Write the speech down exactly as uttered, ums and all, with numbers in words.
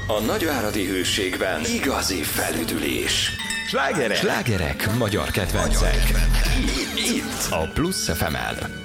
A nagyváradi Hőségben igazi felüdülés. Slágerek, Slágerek magyar kedvencek. Itt, itt A Plusz ef em-el.